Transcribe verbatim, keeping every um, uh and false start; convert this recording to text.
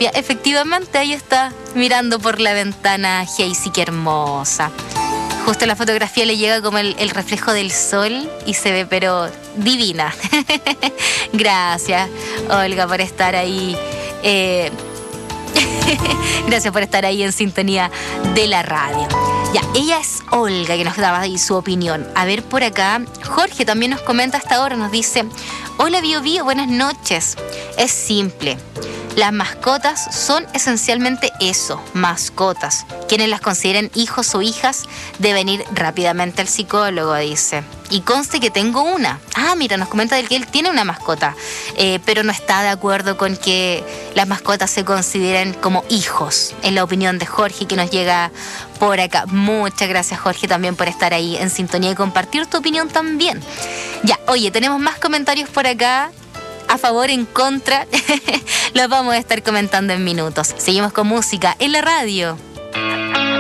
fotografía. Efectivamente, ahí está, mirando por la ventana Hazy, qué hermosa. Justo la fotografía le llega como el, el reflejo del sol y se ve, pero divina. Gracias, Olga, por estar ahí. Eh... Gracias por estar ahí en sintonía de la radio. Ya, ella es Olga, que nos daba ahí su opinión. A ver, por acá, Jorge también nos comenta hasta ahora, nos dice: hola Bio Bio, buenas noches. Es simple. Las mascotas son esencialmente eso, mascotas. Quienes las consideren hijos o hijas deben ir rápidamente al psicólogo, dice. Y conste que tengo una. Ah, mira, nos comenta del que él tiene una mascota, eh, pero no está de acuerdo con que las mascotas se consideren como hijos, en la opinión de Jorge, que nos llega por acá. Muchas gracias, Jorge, también por estar ahí en sintonía y compartir tu opinión también. Ya, oye, tenemos más comentarios por acá. A favor, en contra, los vamos a estar comentando en minutos. Seguimos con música en la radio.